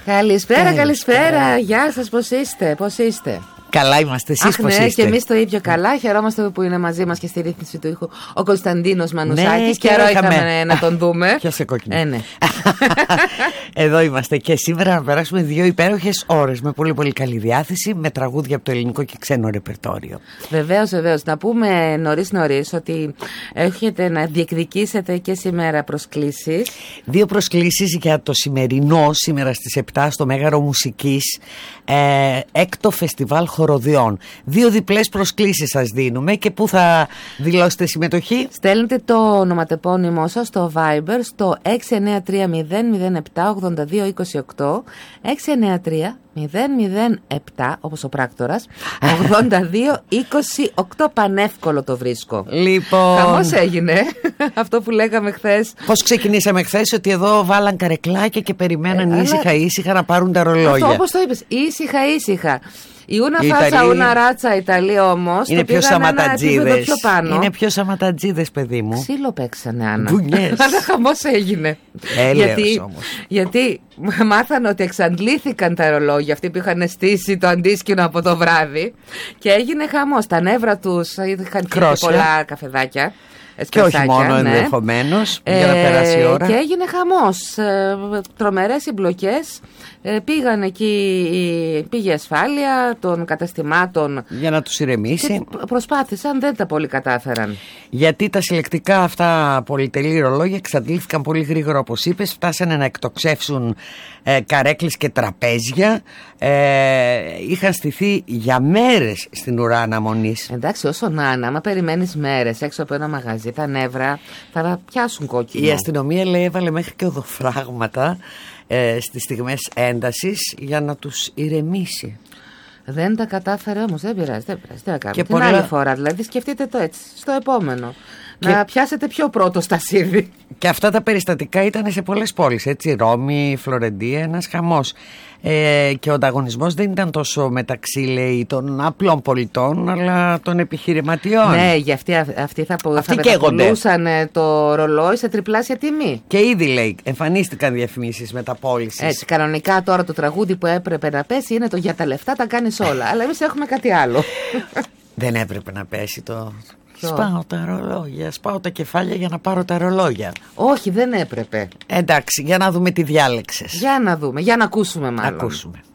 Καλησπέρα, καλησπέρα. Γεια σας, πώς είστε? Καλά είμαστε, εσείς πώς είστε? Και εμείς το ίδιο καλά. Χαιρόμαστε που είναι μαζί μας και στη ρύθμιση του ήχου ο Κωνσταντίνος Μανουσάκης. Ναι, καιρό είχαμε να τον δούμε. Ποιος κόκκινο. Ναι. Εδώ είμαστε και σήμερα να περάσουμε 2 υπέροχες ώρες με πολύ πολύ καλή διάθεση, με τραγούδια από το ελληνικό και ξένο ρεπερτόριο. Βεβαίως. Να πούμε νωρίς ότι έχετε να διεκδικήσετε και σήμερα προσκλήσεις. 2 προσκλήσεις για το σημερινό, σήμερα στις 7 στο Μέγαρο Μουσικής, 6ο Φεστιβάλ Χοροδιών. 2 διπλές προσκλήσεις σας δίνουμε. Και πού θα δηλώσετε συμμετοχή? Στέλνετε το ονοματεπώνυμό σας στο Viber στο 693-007-8228, 693-007, όπως ο πράκτορας, 8228. Πανεύκολο το βρίσκω. Λοιπόν, χαμός έγινε. Αυτό που λέγαμε χθες. Πώς ξεκινήσαμε χθες, ότι εδώ βάλαν καρεκλάκια και περιμέναν ήσυχα να πάρουν τα ρολόγια. Αυτό όπως το είπες, ήσυχα. Η ούνα φάτσα, ούνα ράτσα Ιταλία όμως είναι πιο σαματατζίδες. Είναι πιο σαματατζίδες, παιδί μου. Ξύλο παίξανε, Άννα. Μπουνιές. Αλλά χαμός έγινε. Γιατί μάθανε ότι εξαντλήθηκαν τα ρολόγια, αυτοί που είχαν στήσει το αντίσκηνο από το βράδυ, και έγινε χαμός. Τα νεύρα τους είχαν πολλά καφεδάκια. Και όχι μόνο, ενδεχομένως, για να περάσει η ώρα. Και έγινε χαμός. Τρομερές συμπλοκές. Πήγε ασφάλεια των καταστημάτων για να τους ηρεμήσει. Προσπάθησαν, δεν τα πολύ κατάφεραν. Γιατί τα συλλεκτικά αυτά πολυτελή ρολόγια εξαντλήθηκαν πολύ γρήγορα, όπως είπες. Φτάσανε να εκτοξεύσουν καρέκλες και τραπέζια. Είχαν στηθεί για μέρες στην ουρά αναμονής. Εντάξει, όσο να είναι, άμα περιμένεις μέρες έξω από ένα μαγαζί, τα νεύρα θα πιάσουν κόκκινο. Η αστυνομία, λέει, έβαλε μέχρι και οδοφράγματα στις στιγμές έντασης για να τους ηρεμήσει. Δεν τα κατάφερε όμως, δεν πειράζει. Και την άλλη φορά, δηλαδή σκεφτείτε το έτσι, στο επόμενο. Να πιάσετε πιο πρώτο στα σύρδη. Και αυτά τα περιστατικά ήταν σε πολλές πόλεις, έτσι, Ρώμη, Φλωρεντία, ένας χαμός. Και ο ανταγωνισμός δεν ήταν τόσο μεταξύ, λέει, των απλών πολιτών, αλλά των επιχειρηματιών. Ναι, για αυτοί θα πουλούσαν το ρολόι σε τριπλάσια τιμή. Και ήδη, λέει, εμφανίστηκαν διαφημίσεις μεταπώλησης. Έτσι, κανονικά τώρα το τραγούδι που έπρεπε να πέσει είναι το «Για τα λεφτά τα κάνεις όλα». Αλλά εμείς έχουμε κάτι άλλο. Δεν έπρεπε να πέσει το... Σπάω τα ρολόγια, σπάω τα κεφάλια για να πάρω τα ρολόγια. Όχι, δεν έπρεπε. Εντάξει, για να δούμε τι διάλεξες. Για να δούμε, για να ακούσουμε μάλλον. Ακούσουμε.